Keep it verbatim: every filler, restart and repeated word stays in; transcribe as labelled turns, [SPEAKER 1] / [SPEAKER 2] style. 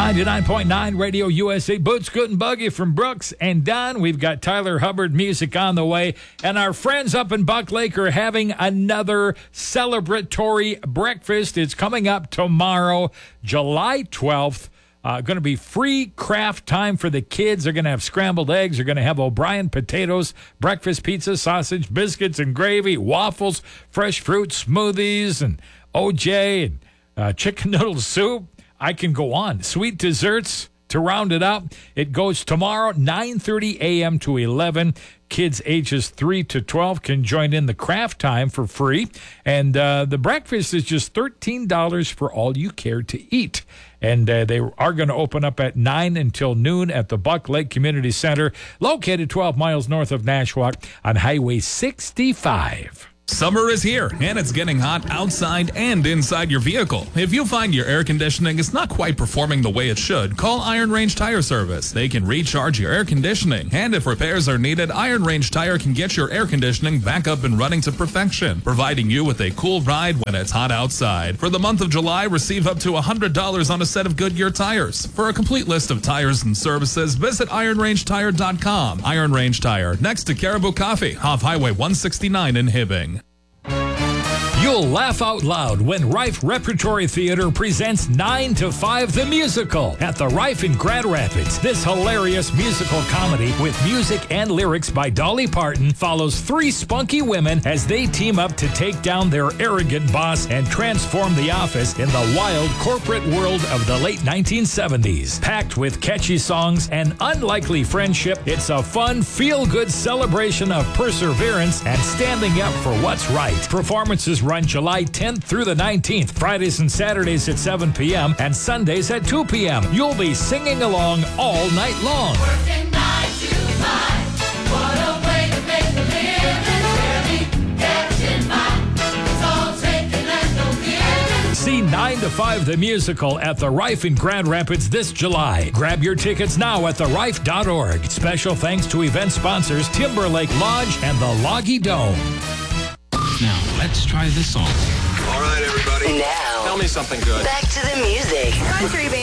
[SPEAKER 1] ninety-nine point nine Radio U S A. Boots, Good and Buggy from Brooks and Dunn. We've got Tyler Hubbard music on the way. And our friends up in Buck Lake are having another celebratory breakfast. It's coming up tomorrow, July twelfth. Uh, going to be free craft time for the kids. They're going to have scrambled eggs. They're going to have O'Brien potatoes, breakfast pizza, sausage, biscuits, and gravy, waffles, fresh fruit, smoothies, and O J, and uh, chicken noodle soup. I can go on. Sweet desserts to round it up. It goes tomorrow, nine thirty a.m. to eleven. Kids ages three to twelve can join in the craft time for free. And uh, the breakfast is just thirteen dollars for all you care to eat. And uh, they are going to open up at nine until noon at the Buck Lake Community Center, located twelve miles north of Nashwauk on Highway sixty-five.
[SPEAKER 2] Summer is here, and it's getting hot outside and inside your vehicle. If you find your air conditioning is not quite performing the way it should, call Iron Range Tire Service. They can recharge your air conditioning, and if repairs are needed, Iron Range Tire can get your air conditioning back up and running to perfection, providing you with a cool ride when it's hot outside. For the month of July, receive up to one hundred dollars on a set of Goodyear tires. For a complete list of tires and services, visit iron range tire dot com. Iron Range Tire, next to Caribou Coffee, off Highway one sixty-nine in Hibbing.
[SPEAKER 1] You'll laugh out loud when Rife Repertory Theater presents nine to five the Musical at the Rife in Grand Rapids. This hilarious musical comedy with music and lyrics by Dolly Parton follows three spunky women as they team up to take down their arrogant boss and transform the office in the wild corporate world of the late nineteen seventies. Packed with catchy songs and unlikely friendship, it's a fun, feel-good celebration of perseverance and standing up for what's right. Performances run July tenth through the nineteenth, Fridays and Saturdays at seven p.m. and Sundays at two p.m. You'll be singing along all night long.
[SPEAKER 3] Working nine to five, what a way to make a living. Barely catching mine, it's all taking and no giving.
[SPEAKER 1] See nine to five the Musical at the Rife in Grand Rapids this July. Grab your tickets now at the rife dot org. Special thanks to event sponsors Timberlake Lodge and the Loggy Dome.
[SPEAKER 4] Now, let's try this song.
[SPEAKER 5] All right, everybody.
[SPEAKER 6] Now,
[SPEAKER 5] tell me something good.
[SPEAKER 6] back to the music.
[SPEAKER 7] Country band.